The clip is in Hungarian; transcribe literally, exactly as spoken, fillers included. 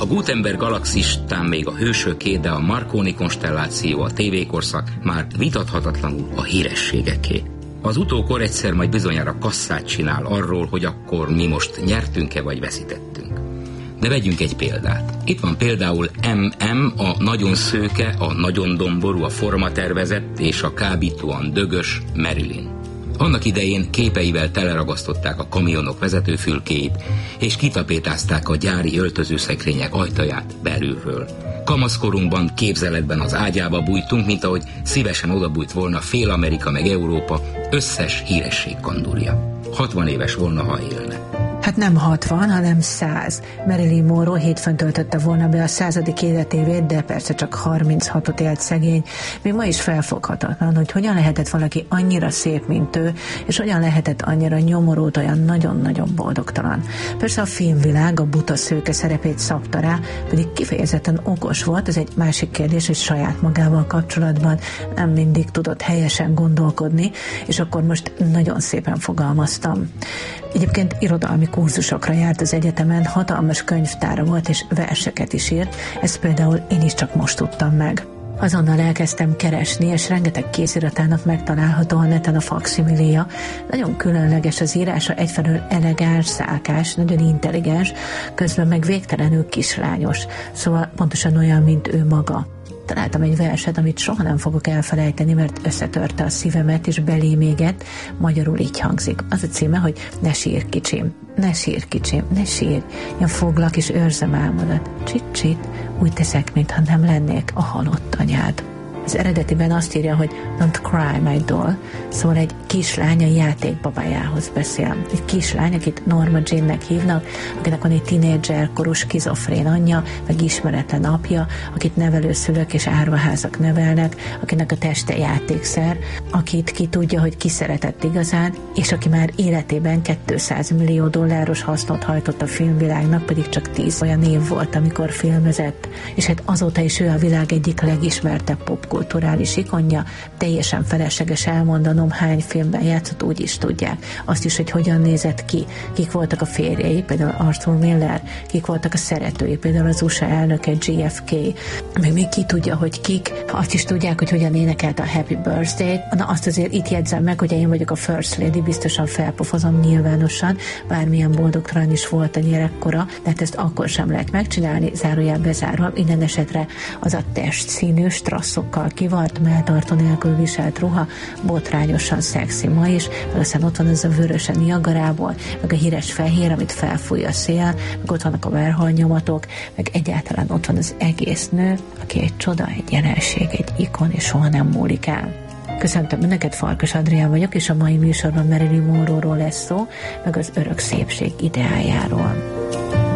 A Gutenberg galaxistán még a hősöké, de a Marconi konstelláció, a tévékorszak már vitathatatlanul a hírességeké. Az utókor egyszer majd bizonyára kasszát csinál arról, hogy akkor mi most nyertünk-e vagy veszítettünk. De vegyünk egy példát. Itt van például em em, a nagyon szőke, a nagyon domború, a formatervezett és a kábítóan dögös Marilyn. Annak idején képeivel teleragasztották a kamionok vezetőfülkéit, és kitapétázták a gyári öltözőszekrények ajtaját belülről. Kamaszkorunkban képzeletben az ágyába bújtunk, mint ahogy szívesen odabújt volna fél Amerika meg Európa összes híresség kandúrja. hatvan éves volna, ha élne. Hát nem hatvan, hanem száz. Marilyn Monroe hétfőn töltötte volna be a századik életévét, de persze csak harminchatot élt szegény. Még ma is felfoghatatlan, hogy hogyan lehetett valaki annyira szép, mint ő, és hogyan lehetett annyira nyomorult, olyan nagyon-nagyon boldogtalan. Persze a filmvilág a buta szőke szerepét szabta rá, pedig kifejezetten okos volt, ez egy másik kérdés, hogy saját magával kapcsolatban nem mindig tudott helyesen gondolkodni, és akkor most nagyon szépen fogalmaztam. Egyébként irodalmi kurzusokra járt az egyetemen, hatalmas könyvtára volt, és verseket is írt, ezt például én is csak most tudtam meg. Azonnal elkezdtem keresni, és rengeteg kéziratának megtalálható a neten a fakszimiléja. Nagyon különleges az írása, egyfelől elegáns, szálkás, nagyon intelligens, közben meg végtelenül kislányos, szóval pontosan olyan, mint ő maga. Találtam egy verset, amit soha nem fogok elfelejteni, mert összetörte a szívemet, és belém égett. Magyarul így hangzik. Az a címe, hogy ne sírj, kicsim, ne sírj, kicsim, ne sírj. Én foglak és őrzem álmodat. Csit-csit, úgy teszek, mintha nem lennék a halott anyád. Az eredetiben azt írja, hogy don't cry, my doll, szóval egy kislány a játékbabájához beszél. Egy kislány, akit Norma Jeannek hívnak, akinek van egy tínédzser korú skizofrén anyja, meg ismeretlen apja, akit nevelőszülők és árvaházak nevelnek, akinek a teste játékszer, akit ki tudja, hogy ki szeretett igazán, és aki már életében kétszáz millió dolláros hasznot hajtott a filmvilágnak, pedig csak tíz olyan év volt, amikor filmezett. És hát azóta is ő a világ egyik legismertebb pop kulturális ikonja, teljesen felesleges elmondanom, hány filmben játszott, úgy is tudják. Azt is, hogy hogyan nézett ki, kik voltak a férjei, például Arthur Miller, kik voltak a szeretői, például az u es á elnöke J F K, meg még ki tudja, hogy kik, azt is tudják, hogy hogyan énekelt a Happy Birthday-t. Na azt azért itt jegyzem meg, hogy én vagyok a First Lady, biztosan felpofozom nyilvánosan, bármilyen boldogtalan is volt a gyerekkora, de hát ezt akkor sem lehet megcsinálni, zárójel bezárva, minden esetre az a testszínű strasszokkal kivart, melltartó nélkül viselt ruha, botrányosan szexi ma is, meg aztán ott van ez a vörös a Niagarából, meg a híres fehér, amit felfúj a szél, meg ott vannak a Warhol nyomatok, meg egyáltalán ott van az egész nő, aki egy csoda, egy jelenség, egy ikon, és soha nem múlik el. Köszöntöm Önöket, Farkas Adrián vagyok, és a mai műsorban Marilyn Monroe-ról lesz szó, meg az örök szépség ideájáról.